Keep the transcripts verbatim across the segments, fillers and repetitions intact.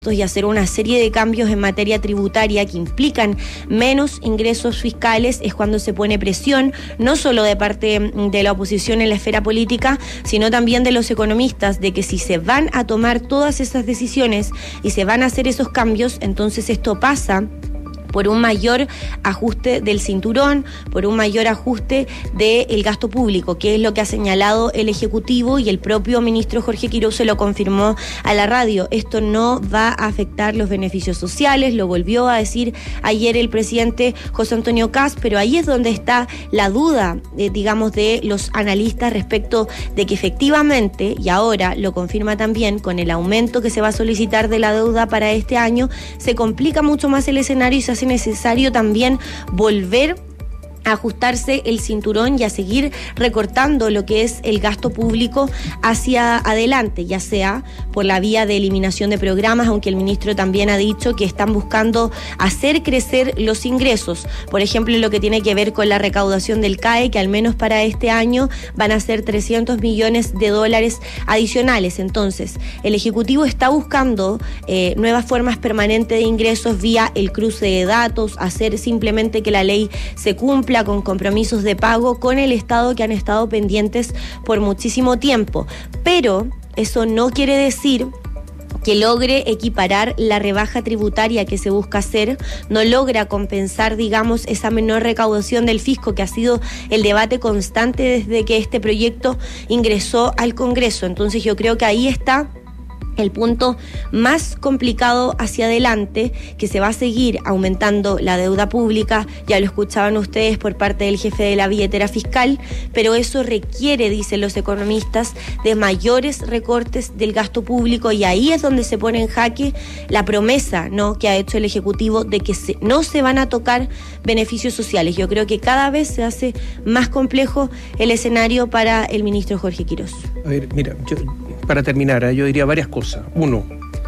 y hacer una serie de cambios en materia tributaria que implican menos ingresos fiscales, es cuando se pone presión, no solo de parte de la oposición en la esfera política, sino también de los economistas, de que si se van a tomar todas esas decisiones y se van a hacer esos cambios, entonces esto pasa por un mayor ajuste del cinturón, por un mayor ajuste del gasto público, que es lo que ha señalado el Ejecutivo, y el propio ministro Jorge Quiroz se lo confirmó a la radio. Esto no va a afectar los beneficios sociales, lo volvió a decir ayer el presidente José Antonio Kast, pero ahí es donde está la duda, eh, digamos, de los analistas respecto de que efectivamente, y ahora lo confirma también con el aumento que se va a solicitar de la deuda para este año, se complica mucho más el escenario y se hace necesario también volver a ajustarse el cinturón y a seguir recortando lo que es el gasto público hacia adelante, ya sea por la vía de eliminación de programas, aunque el ministro también ha dicho que están buscando hacer crecer los ingresos. Por ejemplo, lo que tiene que ver con la recaudación del C A E, que al menos para este año van a ser trescientos millones de dólares adicionales. Entonces, el Ejecutivo está buscando eh, nuevas formas permanentes de ingresos vía el cruce de datos, hacer simplemente que la ley se cumpla con compromisos de pago con el Estado que han estado pendientes por muchísimo tiempo. Pero eso no quiere decir que logre equiparar la rebaja tributaria que se busca hacer, no logra compensar, digamos, esa menor recaudación del fisco, que ha sido el debate constante desde que este proyecto ingresó al Congreso. Entonces yo creo que ahí está el punto más complicado hacia adelante, que se va a seguir aumentando la deuda pública, ya lo escuchaban ustedes por parte del jefe de la billetera fiscal, pero eso requiere, dicen los economistas, de mayores recortes del gasto público, y ahí es donde se pone en jaque la promesa, ¿no?, que ha hecho el Ejecutivo de que se, no se van a tocar beneficios sociales. Yo creo que cada vez se hace más complejo el escenario para el ministro Jorge Quiroz. A ver, mira, yo, para terminar, ¿eh? yo diría varias cosas. Uno,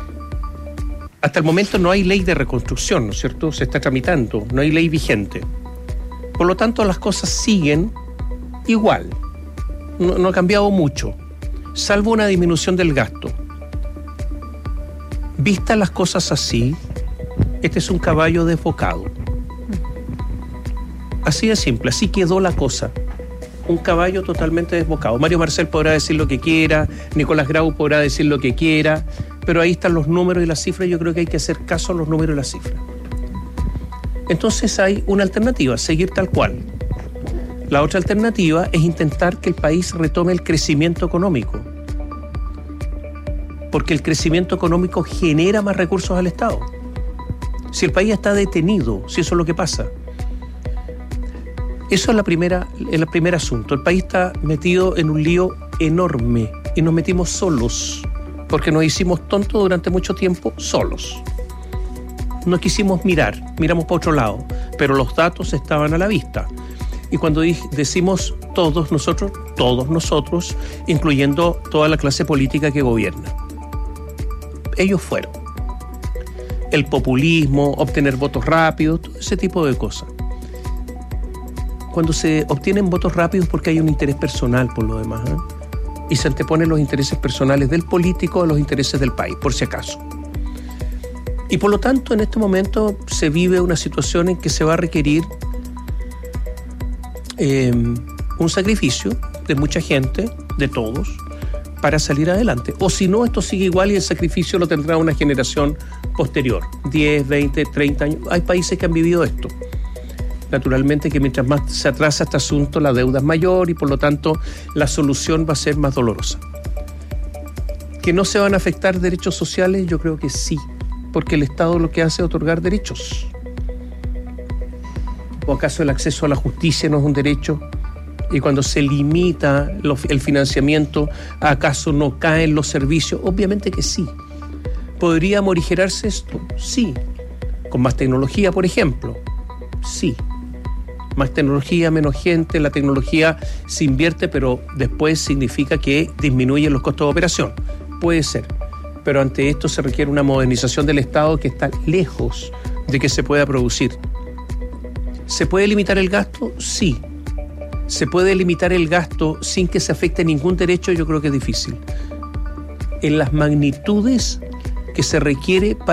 hasta el momento no hay ley de reconstrucción, ¿no es cierto? Se está tramitando, no hay ley vigente. Por lo tanto, las cosas siguen igual. No, no ha cambiado mucho, salvo una disminución del gasto. Vistas las cosas así, este es un caballo desbocado. Así de simple, así quedó la cosa. Un caballo totalmente desbocado. Mario Marcel podrá decir lo que quiera, Nicolás Grau podrá decir lo que quiera, pero ahí están los números y las cifras. Yo creo que hay que hacer caso a los números y las cifras. Entonces hay una alternativa, seguir tal cual. La otra alternativa es intentar que el país retome el crecimiento económico, porque el crecimiento económico genera más recursos al Estado. Si el país está detenido, si eso es lo que pasa, eso es la primera, el primer asunto. El país está metido en un lío enorme y nos metimos solos, porque nos hicimos tontos durante mucho tiempo solos. No quisimos mirar, miramos para otro lado, pero los datos estaban a la vista. Y cuando decimos todos nosotros, todos nosotros, incluyendo toda la clase política que gobierna. Ellos fueron. El populismo, obtener votos rápidos, todo ese tipo de cosas. Cuando se obtienen votos rápidos porque hay un interés personal por lo demás, ¿eh? y se anteponen los intereses personales del político a los intereses del país, por si acaso. Y por lo tanto, en este momento se vive una situación en que se va a requerir eh, un sacrificio de mucha gente, de todos, para salir adelante. O si no, esto sigue igual y el sacrificio lo tendrá una generación posterior, diez, veinte, treinta años. Hay países que han vivido esto. Naturalmente que mientras más se atrasa este asunto, la deuda es mayor y por lo tanto la solución va a ser más dolorosa. ¿Que no se van a afectar derechos sociales? Yo creo que sí, porque el Estado lo que hace es otorgar derechos. ¿O acaso el acceso a la justicia no es un derecho? Y cuando se limita el financiamiento, ¿acaso no caen los servicios? Obviamente que sí. ¿Podría morigerarse esto? Sí. ¿Con más tecnología, por ejemplo? Sí. Más tecnología, menos gente, la tecnología se invierte, pero después significa que disminuyen los costos de operación. Puede ser, pero ante esto se requiere una modernización del Estado que está lejos de que se pueda producir. ¿Se puede limitar el gasto? Sí. ¿Se puede limitar el gasto sin que se afecte ningún derecho? Yo creo que es difícil. En las magnitudes que se requiere para